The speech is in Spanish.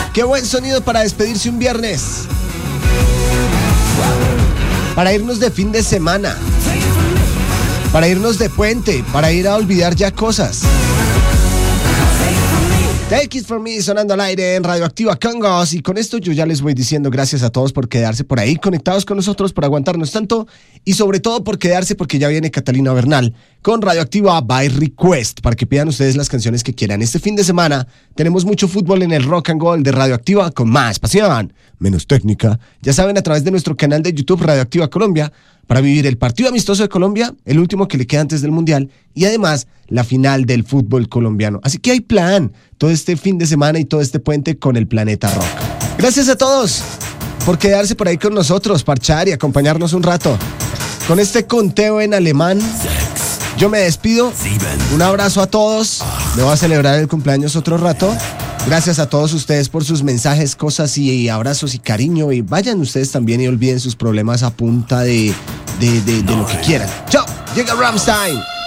Qué buen sonido para despedirse un viernes. Para irnos de fin de semana. Para irnos de puente. Para ir a olvidar ya cosas. Take It From Me sonando al aire en Radioactiva Congos. Y con esto yo ya les voy diciendo gracias a todos por quedarse por ahí conectados con nosotros, por aguantarnos tanto y sobre todo por quedarse porque ya viene Catalina Bernal con Radioactiva by Request para que pidan ustedes las canciones que quieran. Este fin de semana tenemos mucho fútbol en el Rock and Roll de Radioactiva con más pasión, menos técnica. Ya saben, a través de nuestro canal de YouTube Radioactiva Colombia para vivir el partido amistoso de Colombia, el último que le queda antes del Mundial y además la final del fútbol colombiano. Así que hay plan todo este fin de semana y todo este puente con el Planeta Rock. Gracias a todos por quedarse por ahí con nosotros, parchar y acompañarnos un rato. Con este conteo en alemán, yo me despido. Un abrazo a todos. Me voy a celebrar el cumpleaños otro rato. Gracias a todos ustedes por sus mensajes, cosas y abrazos y cariño. Y vayan ustedes también y olviden sus problemas a punta de lo que quieran. ¡Chao! Llega Rammstein.